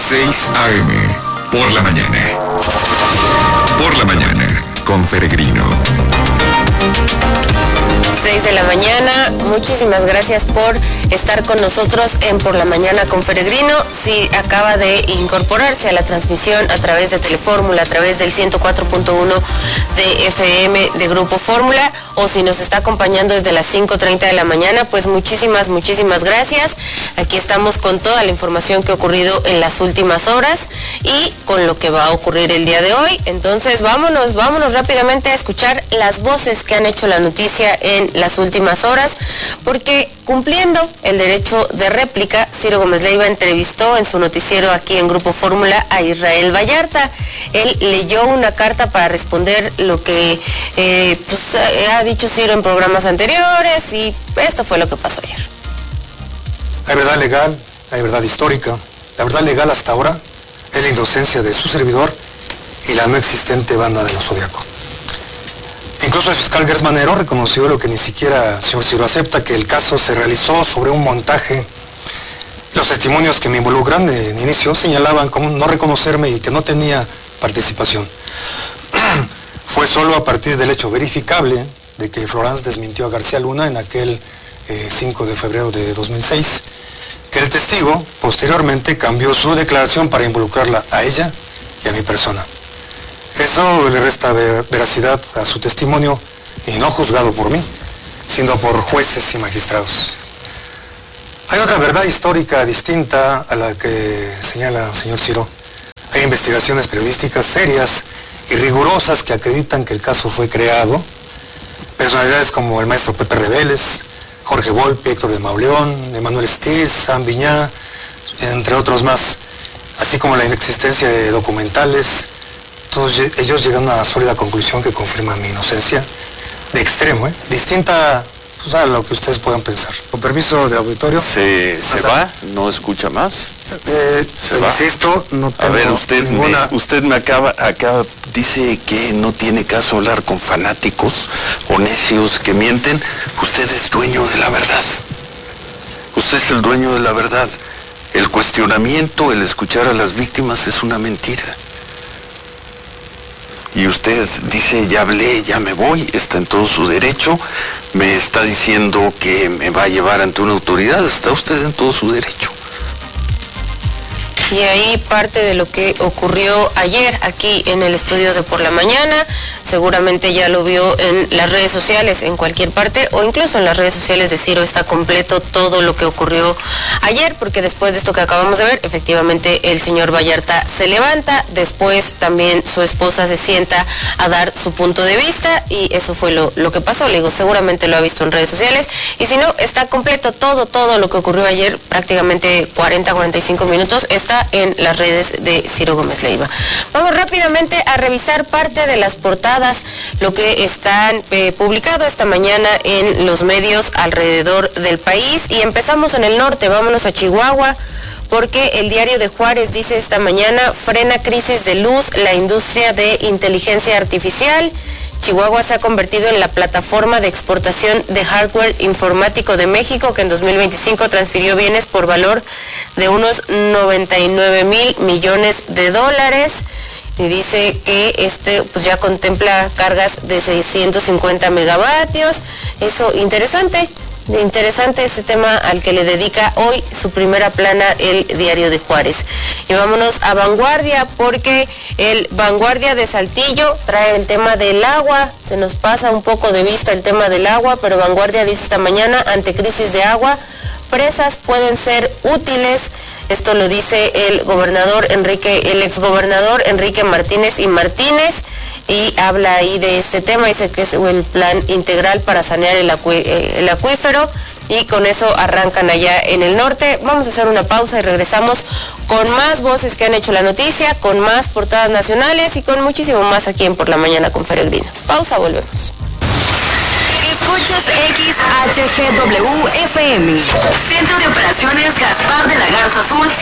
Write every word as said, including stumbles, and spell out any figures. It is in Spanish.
seis a eme, por la mañana. Por la mañana, con Peregrino. seis de la mañana, muchísimas gracias por estar con nosotros en Por la Mañana con Peregrino. Si acaba de incorporarse a la transmisión a través de Telefórmula, a través del ciento cuatro punto uno de F M de Grupo Fórmula, o si nos está acompañando desde las cinco treinta de la mañana, pues muchísimas, muchísimas gracias. Aquí estamos con toda la información que ha ocurrido en las últimas horas y con lo que va a ocurrir el día de hoy. Entonces vámonos, vámonos rápidamente a escuchar las voces que han hecho la noticia en las últimas horas, porque cumpliendo el derecho de réplica, Ciro Gómez Leiva entrevistó en su noticiero aquí en Grupo Fórmula a Israel Vallarta. Él leyó una carta para responder lo que eh, pues, ha dicho Ciro en programas anteriores, y esto fue lo que pasó ayer. Hay verdad legal, hay verdad histórica. La verdad legal hasta ahora es la inocencia de su servidor y la no existente banda de los Zodiaco. Incluso el fiscal Gers Manero reconoció lo que ni siquiera el señor Ciro acepta, que el caso se realizó sobre un montaje. Los testimonios que me involucran en inicio señalaban como no reconocerme y que no tenía participación. Fue solo a partir del hecho verificable de que Florence desmintió a García Luna en aquel eh, cinco de febrero de dos mil seis, que el testigo posteriormente cambió su declaración para involucrarla a ella y a mi persona. Eso le resta veracidad a su testimonio, y no juzgado por mí, sino por jueces y magistrados. Hay otra verdad histórica distinta a la que señala el señor Ciro. Hay investigaciones periodísticas serias y rigurosas que acreditan que el caso fue creado. Personalidades como el maestro Pepe Reveles, Jorge Volpi, Héctor de Mauleón, Emanuel Stills, Sam Viñá, entre otros más, así como la inexistencia de documentales. Todos ellos llegan a una sólida conclusión que confirma mi inocencia, de extremo, ¿eh? distinta pues, a lo que ustedes puedan pensar. Con permiso del auditorio. ¿Se, se va? ¿No escucha más? Eh, ¿Se va? Insisto, no tengo A ver, usted, ninguna... me, usted me acaba, acaba, dice que no tiene caso hablar con fanáticos o necios que mienten. Usted es dueño de la verdad. Usted es el dueño de la verdad. El cuestionamiento, el escuchar a las víctimas es una mentira. Y usted dice, ya hablé, ya me voy, está en todo su derecho, me está diciendo que me va a llevar ante una autoridad, está usted en todo su derecho. Y ahí parte de lo que ocurrió ayer aquí en el estudio de Por la Mañana. Seguramente ya lo vio en las redes sociales, en cualquier parte, o incluso en las redes sociales de Ciro está completo todo lo que ocurrió ayer, porque después de esto que acabamos de ver, efectivamente el señor Vallarta se levanta, después también su esposa se sienta a dar su punto de vista, y eso fue lo, lo que pasó. Le digo, seguramente lo ha visto en redes sociales, y si no, está completo todo, todo lo que ocurrió ayer, prácticamente cuarenta, cuarenta y cinco minutos, está en las redes de Ciro Gómez Leiva. Vamos rápidamente a revisar parte de las portadas, lo que están eh, publicado esta mañana en los medios alrededor del país, y empezamos en el norte. Vámonos a Chihuahua, porque el Diario de Juárez dice esta mañana: frena crisis de luz la industria de inteligencia artificial. Chihuahua se ha convertido en la plataforma de exportación de hardware informático de México, que en dos mil veinticinco transfirió bienes por valor de unos noventa y nueve mil millones de dólares. Y dice que este pues ya contempla cargas de seiscientos cincuenta megavatios. Eso interesante. Interesante este tema al que le dedica hoy su primera plana el Diario de Juárez. Y vámonos a Vanguardia, porque el Vanguardia de Saltillo trae el tema del agua. Se nos pasa un poco de vista el tema del agua, pero Vanguardia dice esta mañana: ante crisis de agua, presas pueden ser útiles. Esto lo dice el gobernador Enrique, el exgobernador Enrique Martínez y Martínez, y habla ahí de este tema. Dice que es el plan integral para sanear el, acu el acuífero, y con eso arrancan allá en el norte. Vamos a hacer una pausa y regresamos con más voces que han hecho la noticia, con más portadas nacionales y con muchísimo más aquí en Por la Mañana con Peregrino. Pausa, volvemos. Escuchas X H G W F M, Centro de Operaciones Gaspar de la Garza Azul.